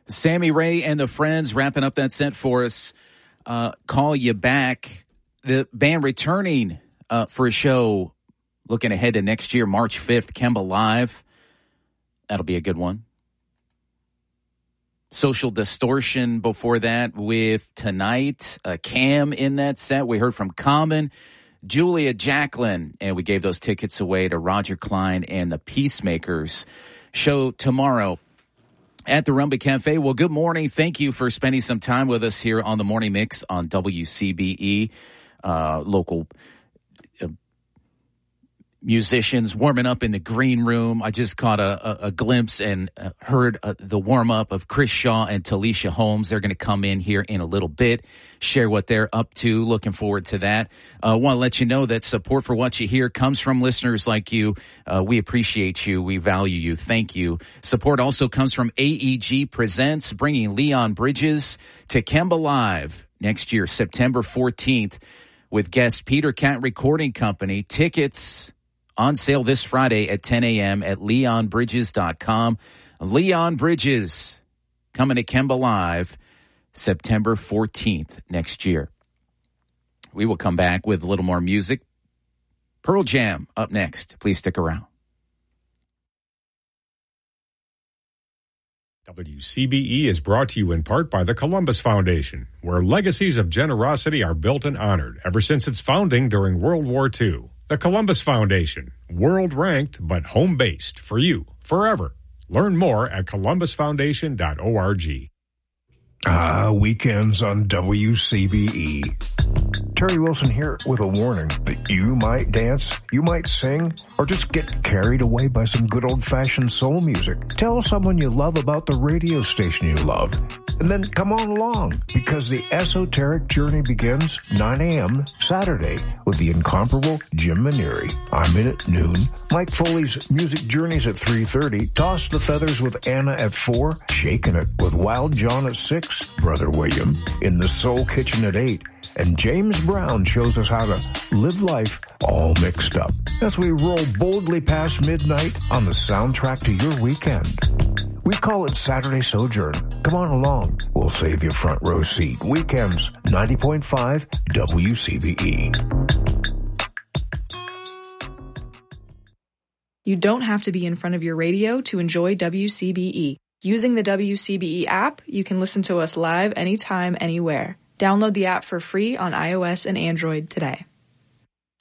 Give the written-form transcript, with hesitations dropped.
Sammy Ray and the Friends wrapping up that set for us. Call You Back. The band returning for a show looking ahead to next year, March 5th, Kemba Live. That'll be a good one. Social Distortion before that with Tonight. Cam in that set. We heard from Common, Julia Jacqueline, and we gave those tickets away to Roger Klein and the Peacemakers. Show tomorrow at the Rumba Cafe. Well, good morning. Thank you for spending some time with us here on the Morning Mix on WCBE. Local musicians warming up in the green room. I just caught a glimpse and heard the warm-up of Chris Shaw and Talisha Holmes. They're going to come in here in a little bit, share what they're up to. Looking forward to that. Want to let you know that support for what you hear comes from listeners like you. We appreciate you. We value you. Thank you. Support also comes from AEG Presents, bringing Leon Bridges to Kemba Live next year, September 14th, with guest Peter Cat Recording Company. Tickets on sale this Friday at 10 a.m. at leonbridges.com. Leon Bridges coming to Kemba Live September 14th next year. We will come back with a little more music. Pearl Jam up next. Please stick around. WCBE is brought to you in part by the Columbus Foundation, where legacies of generosity are built and honored ever since its founding during World War II. The Columbus Foundation, world-ranked but home-based for you forever. Learn more at columbusfoundation.org. Weekends on WCBE. Terry Wilson here with a warning that you might dance, you might sing, or just get carried away by some good old-fashioned soul music. Tell someone you love about the radio station you love, and then come on along, because the esoteric journey begins 9 a.m. Saturday with the incomparable Jim Maneri. I'm in at noon. Mike Foley's Music Journeys at 3:30. Toss the Feathers with Anna at 4. Shaking It with Wild John at 6. Brother William in the Soul Kitchen at 8. And James Brown shows us how to live life all mixed up as we roll boldly past midnight on the soundtrack to your weekend. We call it Saturday Sojourn. Come on along. We'll save you front row seat. Weekends, 90.5 WCBE. You don't have to be in front of your radio to enjoy WCBE. Using the WCBE app, you can listen to us live anytime, anywhere. Download the app for free on iOS and Android today.